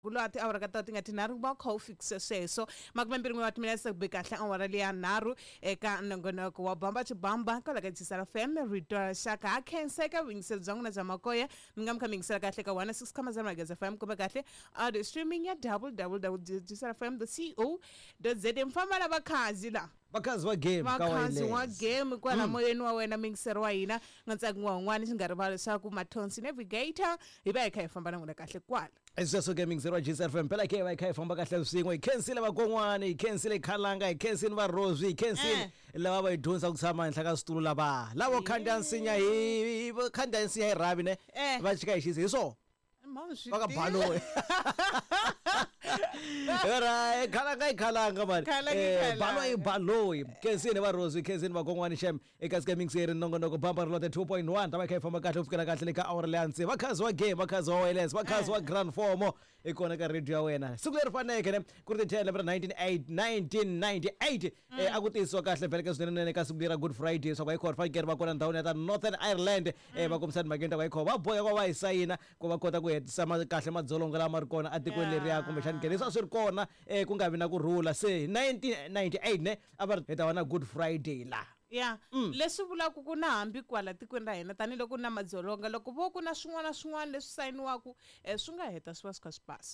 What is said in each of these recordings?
Kulati awara ka tati ngati naru ba kho fixe so magmembiri ngwati mina se bekahle awara liya naru eka nongonoko wa bamba chibamba kala ka tsara FM Rito Shaka Kenseka wingse zong na zamakoya mingamka mingsela kahle ka 106.0 Magazine FM kuba kahle audio streaming ya www.tsara.fm the co.za mfamala bakhazi la bakazi wa game bakazi wa game kwana moyeni wa wena mingsero wa hina ngantsa ngwangwani singaribala saku mathonsi navigator iba ekhaya famba ngona kahle kwala Esiso gaming 0 GSFM phela ke wayikhaya famba kahle usingo ikhensile bagongwane ikhensile ikhalanga ikhensile ba Rose ikhensile laba bayidonsa kusama enhla ka situlo laba labo khanda nsinya khanda nsinya irabi ne bachika ishise so bakabhalo Era ikhalanga manje bhalo ikhensile ba Rose ikhensile bagongwane shem ekas gaming series nongonoko bamba lot 2.1 tabakhaya famba kahle ufikela kahle le ka hour leansi bakhazi wa game bakhazi wa wireless bakhazi wa grand form ikona ka radio ya wena sikuleri faneke ne kuri 10 1998 akutiswa kahle vele ke swinene ka sikulera good friday so kwayikho fakere bakona ndawoni ya Northern Ireland bakomsani magenta kwayikho baboya kwa wayisayina kuba kota ku hetisa kahle madzolonga lama ri kona atikweni leri ya kumbe xanikelisa swi ri kona ku nga vi na kurhula se 1998 ne ava ri heta wana good friday la Yeah, leswi vulaku ku na hambi kwala tikweni ra hina tani loko na madzolonga loko vo ku na swin'wana leswi sayiniwaku swi nga heta swi va swi kha swi pasa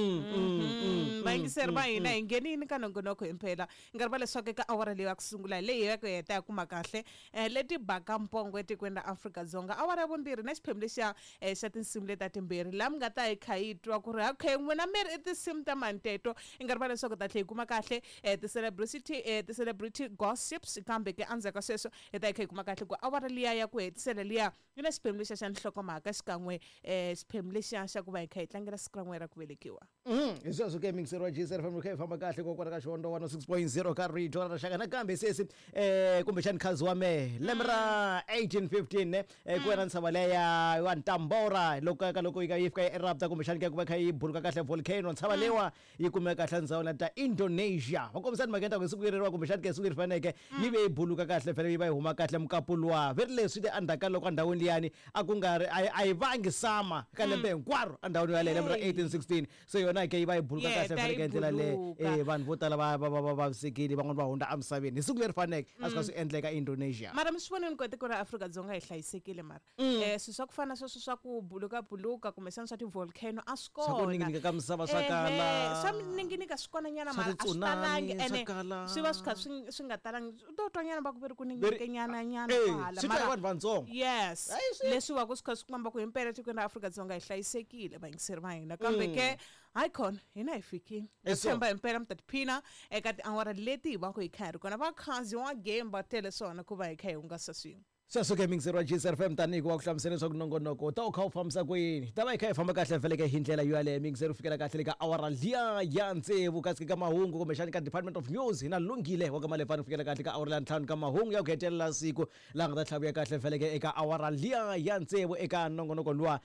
vayingiseri va hina hi ngenini ka nongonoko himpela ngariva leswaku eka awara leyi ya ku sungula leyi ya ku heta ya kuma kahle leti baka mpongo etikweni ra Afrika-Dzonga awara ya vumbirhi na xiphemu lexiya xa tinsimu leta timbirhi laha mi nga ta hi kha hi twa ku ri okay n'wina mi ri i tinsimu ta mani teto i ngariva leswaku ta tlhe hi kuma kahle ti-celebrity gossips kambe ke ndzaka sweswo hi ta kuma kahle ku awara liya ya ku hetisela liya yi na xiphemu lexiya xa nhlokomhaka xikan'we xiphemu lexiya xa ku va hi kha hi tlangela siku rin'we ra ku velekiwa hi sweswo ke mingsero GSFM kha hi famba kahle kokwala ka Xondo 106.0 ka radio ra shaka nakambe sesi kumbe xani khazi wa me lembe ra 1815 ne ku wena ntshava leya wa Ntambora loko yi fika yi erupta kumbe xani ke ku va kha yi buluka kahle volcano ntshava lewa yi kumeka kahle ndzawona ta Indonesia vakombisani magenta ku siku leri kumbe xani ke siku leri faneke yi ve yi buluka kahle phela yi va yi huma kahle mukapulwa veri leswi ti andaka loko ndhawini liyani a ku nga ri a yi vangi sama ka lembe hinkwaro andhawini ya le lembe ra 1816 so yona ke yi va yi buluka kahle phela ke ndlela le vanhu vo tala va vavisekile van'wana va hundza emisaveni hi siku leri faneke a swi ka swi endleka Indonesia mara mi swi voneni ku tiko ra Afrika-Dzonga hi hlayisekile mara swi swa ku fana sweswo swa ku buluka kumbe xana swa ti-volcano a swi kona swa ku ninginika ka misava swa kala swa ninginika swi kona nyana mara a swi talangi ene swi va swi kha swi nga talangi u to twa nyana va ku ve ri ku ninginike nyana kwala mara vanhu vantsongo yes leswi va ku swi kha swi komba ku himpela tikweni ra Afrika-Dzonga hi hlayisekile vayingiseri va hina kambe ke icon hina hi fikile tshemba himpela mi ta tiphina eka tiawara leti hi va ku hi kha hi ri kona vakhanzi wa game va tele swona ku va hi kha hi hungasa swin'we sweswo ke mingsero GSFM tanihi ku va ku hlamusela leswaku nongonoko ta u kha u fambisa kwini ta va hi kha hi famba kahle vele ke hi ndlela yo yaleyo mingsero fikela kahle le ka awara liya ya ntsevu kasi ka mahungu kumbexani ka Department of News hina lungile wa ka Malefani fikela kahle ka awara ya ntlhanu ka mahungu ya ku hetelela siku laha nga ta tlhavuya kahle vele ke eka awara liya ya ntsevu eka nongonoko luwa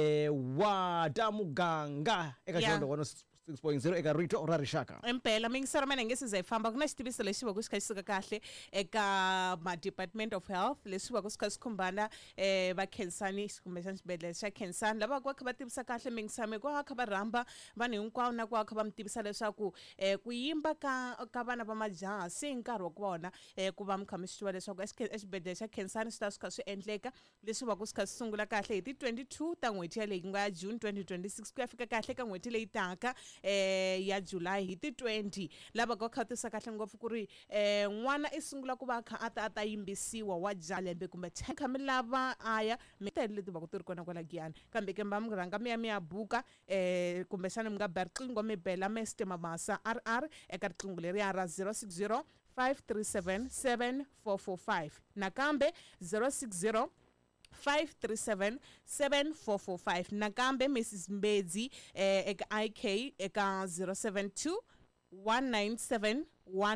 wa ta muganga eka Xondo 6.0 eka Rito ra Rixaka impela mingisera mina ngesiza ifamba kuna xitiviso lexi va ku xi kha xi suka kahle eka ma Department of Health leswi va ku xi kha xi khumbana va Khensani kumbe xibedhlele xa Khensani lava ku va kha va tivisa kahle mingisame ku va kha va rhamba vanhu hinkwavo na ku va kha va mi tivisa leswaku ku yimba ka vana va majaha se nkarhi wa ku vona ku va mi kha mi swi tiva leswaku exibedhlele xa Khensani swi ta swi kha swi endleka leswi va ku swi kha swi sungula kahle hi ti 22 ta n'hweti ya leyi nga ya June 2026 ku ya fika kahle ka n'hweti leyi taka ya July hi ti 20 lava ka khatisa kahle ngopfu ku ri n'wana i sungula ku va kha ata yimbisiwa wa jalembe kumbe 10 kha mi lava aya mi tele leti va ku ti ri kona kwala giyani kambe ke mba mi rhanga mi ya buka kumbe xana mi nga ba riqingho mi bela Mr Mamasa RR eka riqingho leri ya ra 060 537 7445 nakambe 060 537 7445 nakambe Mrs Mbedzi eka IK eka 072 197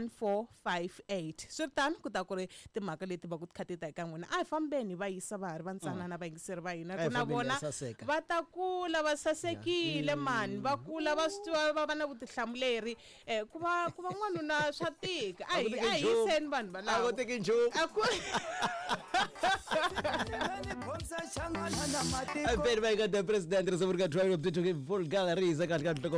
1458 swirtani ku ta ku ri timhaka leti va ku tikhatita eka n'wina a hi fambeni va yisa va ha ri vantsanana vayingiseri va hina ku na vona va ta kula va sasekile mani va kula va swi tiva va va na vutihlamuleri ku va n'wanuna swa tika a hi yiseni vanhu valavo I've been the president of the Vulgar Tribe of the Vulgar Galleries. I got